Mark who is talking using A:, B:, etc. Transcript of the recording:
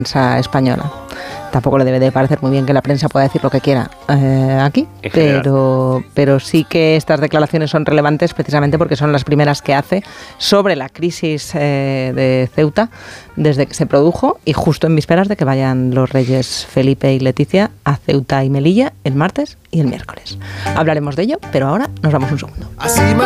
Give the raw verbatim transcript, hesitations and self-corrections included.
A: prensa española. Tampoco le debe de parecer muy bien que la prensa pueda decir lo que quiera eh, aquí, pero, pero sí que estas declaraciones son relevantes precisamente porque son las primeras que hace sobre la crisis eh, de Ceuta desde que se produjo y justo en vísperas de que vayan los reyes Felipe y Leticia a Ceuta y Melilla el martes y el miércoles. Hablaremos de ello, pero ahora nos vamos un segundo.